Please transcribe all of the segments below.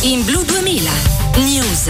In Blu 2000 News.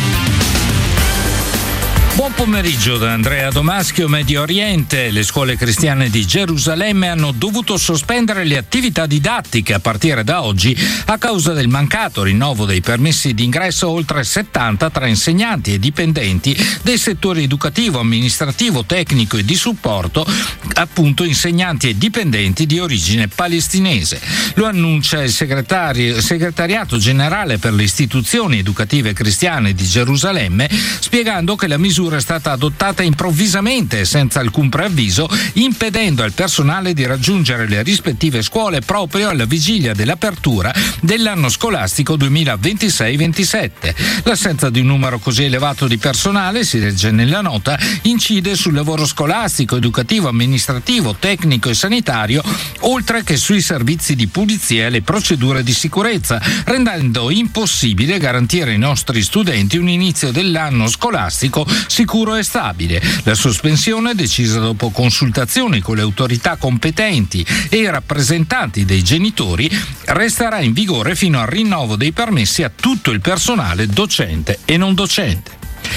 Buon pomeriggio da Andrea Domaschio. Medio Oriente. Le scuole cristiane di Gerusalemme hanno dovuto sospendere le attività didattiche a partire da oggi a causa del mancato rinnovo dei permessi d'ingresso oltre 70 tra insegnanti e dipendenti dei settori educativo, amministrativo, tecnico e di supporto, appunto insegnanti e dipendenti di origine palestinese. Lo annuncia il segretariato generale per le istituzioni educative cristiane di Gerusalemme, spiegando che la misura è stata adottata improvvisamente e senza alcun preavviso, impedendo al personale di raggiungere le rispettive scuole proprio alla vigilia dell'apertura dell'anno scolastico 2026-27. L'assenza di un numero così elevato di personale, si legge nella nota, incide sul lavoro scolastico, educativo, amministrativo, tecnico e sanitario, oltre che sui servizi di pulizia e le procedure di sicurezza, rendendo impossibile garantire ai nostri studenti un inizio dell'anno scolastico sicuro e stabile. La sospensione, decisa dopo consultazioni con le autorità competenti e i rappresentanti dei genitori, resterà in vigore fino al rinnovo dei permessi a tutto il personale docente e non docente.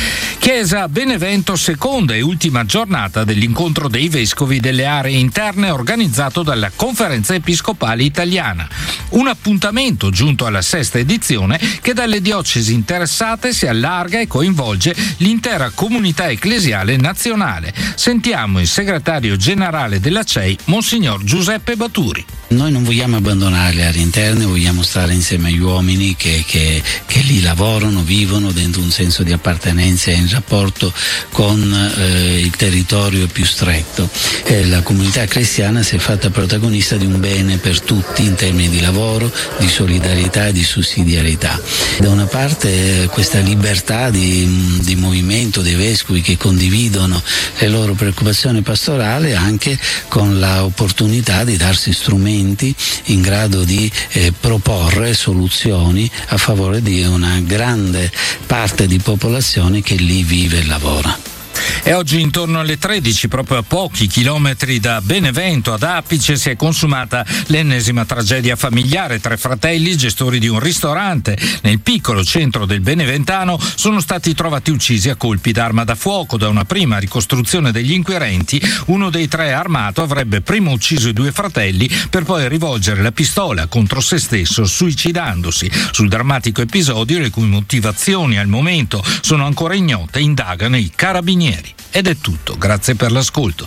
Chiesa Benevento, seconda e ultima giornata dell'incontro dei vescovi delle aree interne organizzato dalla Conferenza Episcopale Italiana. Un appuntamento giunto alla sesta edizione che dalle diocesi interessate si allarga e coinvolge l'intera comunità ecclesiale nazionale. Sentiamo il segretario generale della CEI, Monsignor Giuseppe Baturi. Noi non vogliamo abbandonare le aree interne, vogliamo stare insieme agli uomini che lì lavorano, vivono dentro un senso di appartenenza e in rapporto con il territorio più stretto. La comunità cristiana si è fatta protagonista di un bene per tutti in termini di lavoro, di solidarietà e di sussidiarietà. Da una parte questa libertà di movimento dei vescovi che condividono le loro preoccupazioni pastorali, anche con l'opportunità di darsi strumenti in grado di proporre soluzioni a favore di una grande parte di popolazione che lì vive e lavora. E oggi intorno alle 13, proprio a pochi chilometri da Benevento, ad Apice, si è consumata l'ennesima tragedia familiare. 3 fratelli, gestori di un ristorante nel piccolo centro del Beneventano, sono stati trovati uccisi a colpi d'arma da fuoco. Da una prima ricostruzione degli inquirenti, uno dei 3 armato avrebbe prima ucciso i 2 fratelli per poi rivolgere la pistola contro se stesso, suicidandosi. Sul drammatico episodio, le cui motivazioni al momento sono ancora ignote, indagano i carabinieri. Ed è tutto, grazie per l'ascolto.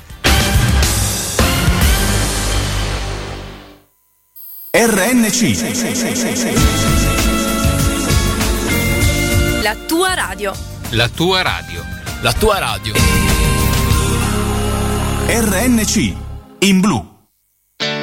RNC, La tua radio. La tua radio. La tua radio. RNC, in blu.